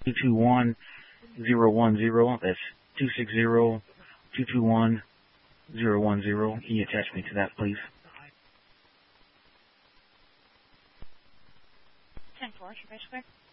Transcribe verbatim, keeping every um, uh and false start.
two two one zero one zero. That's two six zero two two one zero one zero. Can you attach me to that, please? ten four, Square.